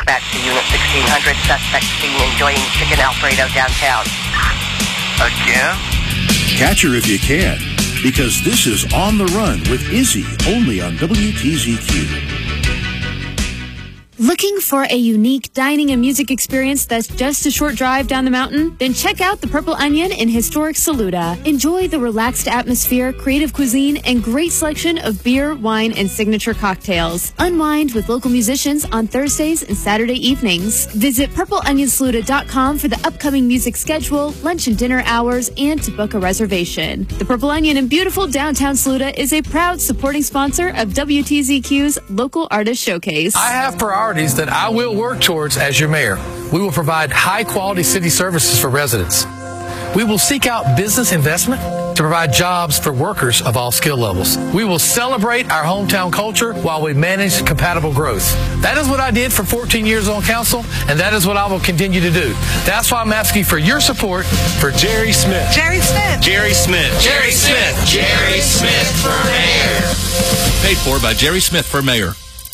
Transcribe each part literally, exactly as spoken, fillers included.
Dispatch to Unit sixteen hundred. Suspect seen enjoying chicken Alfredo downtown. Again? Catch her if you can, because this is On the Run with Izzy, only on W T Z Q. Looking for a unique dining and music experience that's just a short drive down the mountain? Then check out the Purple Onion in historic Saluda. Enjoy the relaxed atmosphere, creative cuisine, and great selection of beer, wine, and signature cocktails. Unwind with local musicians on Thursdays and Saturday evenings. Visit purple onion saluda dot com for the upcoming music schedule, lunch and dinner hours, and to book a reservation. The Purple Onion in beautiful downtown Saluda is a proud supporting sponsor of W T Z Q's Local Artist Showcase. I have priorities that I will work towards as your mayor. We will provide high-quality city services for residents. We will seek out business investment to provide jobs for workers of all skill levels. We will celebrate our hometown culture while we manage compatible growth. That is what I did for fourteen years on council, and that is what I will continue to do. That's why I'm asking for your support for Jerry Smith. Jerry Smith. Jerry Smith. Jerry Smith. Jerry Smith for mayor. Paid for by Jerry Smith for mayor.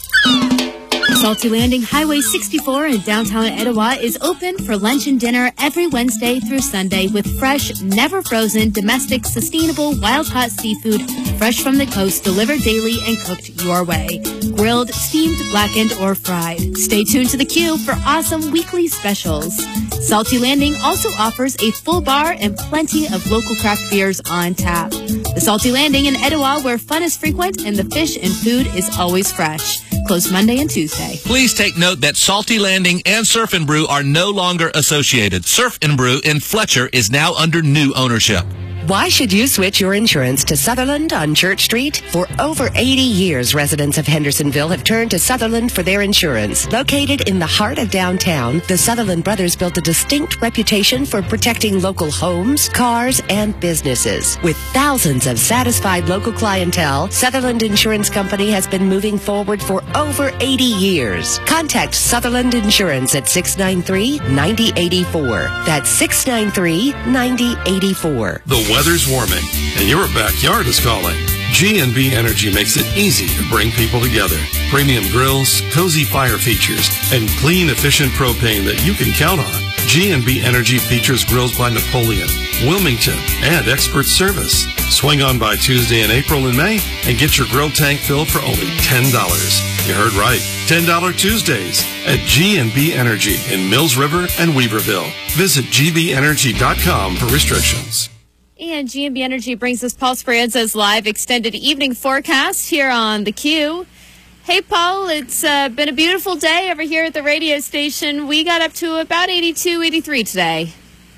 Salty Landing Highway sixty-four in downtown Etowah is open for lunch and dinner every Wednesday through Sunday with fresh, never frozen, domestic, sustainable, wild-caught seafood fresh from the coast, delivered daily and cooked your way. Grilled, steamed, blackened, or fried. Stay tuned to the queue for awesome weekly specials. Salty Landing also offers a full bar and plenty of local craft beers on tap. The Salty Landing in Etowah, where fun is frequent and the fish and food is always fresh. Closed Monday and Tuesday. Please take note that Salty Landing and Surf and Brew are no longer associated. Surf and Brew in Fletcher is now under new ownership. Why should you switch your insurance to Sutherland on Church Street? For over eighty years, residents of Hendersonville have turned to Sutherland for their insurance. Located in the heart of downtown, the Sutherland brothers built a distinct reputation for protecting local homes, cars, and businesses. With thousands of satisfied local clientele, Sutherland Insurance Company has been moving forward for over eighty years. Contact Sutherland Insurance at six nine three, nine zero eight four. That's six nine three, nine zero eight four. The weather's warming, and your backyard is calling. G and B Energy makes it easy to bring people together. Premium grills, cozy fire features, and clean, efficient propane that you can count on. G and B Energy features grills by Napoleon, Wilmington, and expert service. Swing on by Tuesday in April and May and get your grill tank filled for only ten dollars. You heard right, ten dollar Tuesdays at G and B Energy in Mills River and Weaverville. Visit G B energy dot com for restrictions. And G and B Energy brings us Paul Speranza's live extended evening forecast here on the Q. Hey, Paul, it's uh, been a beautiful day over here at the radio station. We got up to about eighty-two, eighty-three today.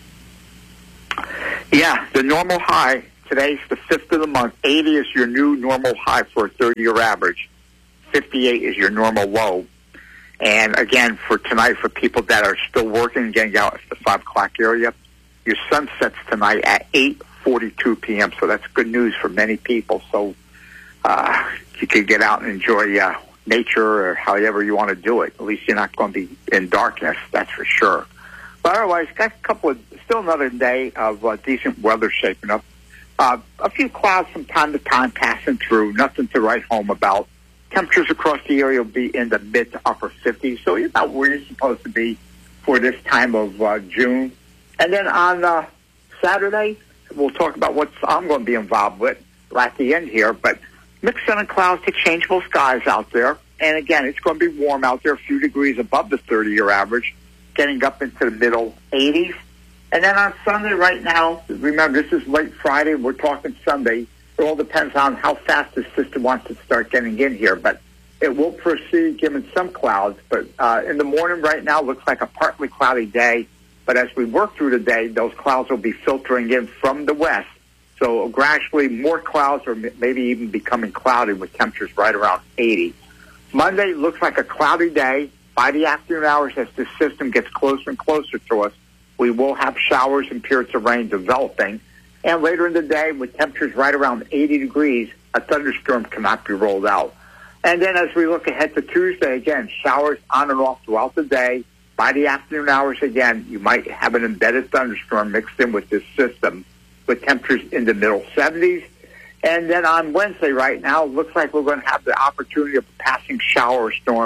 Yeah, the normal high. Today's the fifth of the month. eighty is your new normal high for a thirty-year average. fifty-eight is your normal low. And, again, for tonight, for people that are still working and getting out at the five o'clock area, your sun sets tonight at eight forty-two p.m., so that's good news for many people. So uh, you can get out and enjoy uh, nature or however you want to do it. At least you're not going to be in darkness, that's for sure. But otherwise, got a couple of, still another day of uh, decent weather shaping up. Uh, a few clouds from time to time passing through, nothing to write home about. Temperatures across the area will be in the mid to upper fifties, so you're about where you're supposed to be for this time of uh, June. And then on uh, Saturday, we'll talk about what I'm going to be involved with at the end here. But mixed sun and clouds to changeable skies out there. And again, it's going to be warm out there, a few degrees above the thirty-year average, getting up into the middle eighties. And then on Sunday right now, remember, this is late Friday. We're talking Sunday. It all depends on how fast the system wants to start getting in here. But it will proceed given some clouds. But uh, in the morning right now, looks like a partly cloudy day. But as we work through the day, those clouds will be filtering in from the west. So gradually more clouds or maybe even becoming cloudy with temperatures right around eighty. Monday looks like a cloudy day. By the afternoon hours, as this system gets closer and closer to us, we will have showers and periods of rain developing. And later in the day, with temperatures right around eighty degrees, a thunderstorm cannot be rolled out. And then as we look ahead to Tuesday, again, showers on and off throughout the day. By the afternoon hours, again, you might have an embedded thunderstorm mixed in with this system with temperatures in the middle seventies. And then on Wednesday right now, it looks like we're going to have the opportunity of a passing shower storm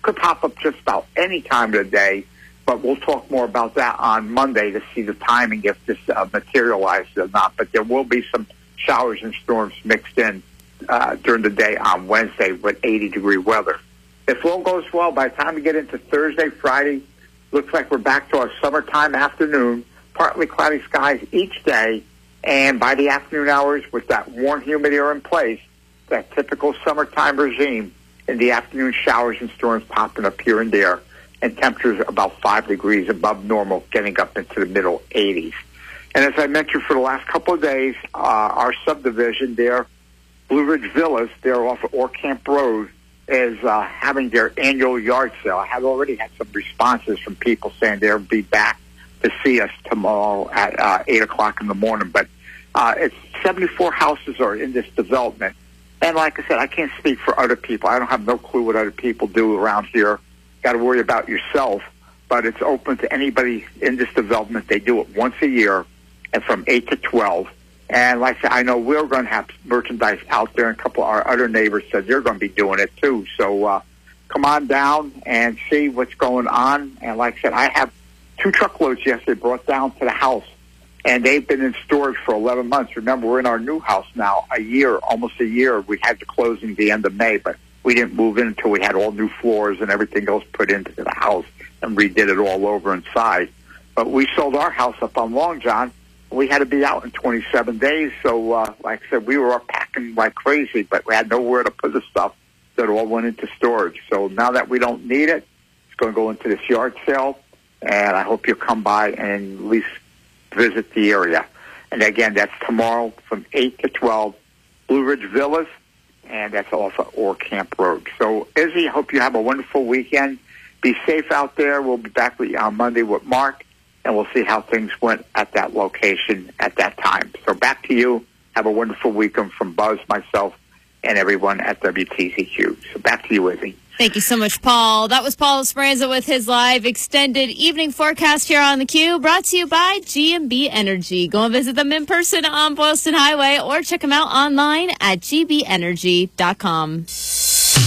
could pop up just about any time of the day, but we'll talk more about that on Monday to see the timing if this uh, materializes or not. But there will be some showers and storms mixed in uh, during the day on Wednesday with eighty-degree weather. If all goes well, by the time we get into Thursday, Friday, looks like we're back to our summertime afternoon, partly cloudy skies each day, and by the afternoon hours, with that warm, humid air in place, that typical summertime regime, in the afternoon, showers and storms popping up here and there, and temperatures about five degrees above normal, getting up into the middle eighties. And as I mentioned for the last couple of days, uh, our subdivision there, Blue Ridge Villas, there off of Orr Camp Road, is uh, having their annual yard sale. I have already had some responses from people saying they'll be back to see us tomorrow at uh, eight o'clock in the morning. But uh, it's seventy-four houses are in this development. And like I said, I can't speak for other people. I don't have no clue what other people do around here. Got to worry about yourself. But it's open to anybody in this development. They do it once a year, and from eight to twelve. And like I said, I know we're going to have merchandise out there, and a couple of our other neighbors said they're going to be doing it too. So uh, come on down and see what's going on. And like I said, I have two truckloads yesterday brought down to the house, and they've been in storage for eleven months. Remember, we're in our new house now, a year, almost a year. We had the closing the end of May, but we didn't move in until we had all new floors and everything else put into the house and redid it all over inside. But we sold our house up on Long John. We had to be out in twenty-seven days, so uh, like I said, we were up packing like crazy, but we had nowhere to put the stuff, so it all went into storage. So now that we don't need it, it's going to go into this yard sale, and I hope you'll come by and at least visit the area. And again, that's tomorrow from eight to twelve, Blue Ridge Villas, and that's off of Orr Camp Road. So, Izzy, I hope you have a wonderful weekend. Be safe out there. We'll be back with you on Monday with Mark, and we'll see how things went at that location at that time. So back to you. Have a wonderful weekend from Buzz, myself, and everyone at W T Z Q. So back to you, Izzy. Thank you so much, Paul. That was Paul Esperanza with his live extended evening forecast here on theCUBE, brought to you by G and B Energy. Go and visit them in person on Boylston Highway or check them out online at g b energy dot com.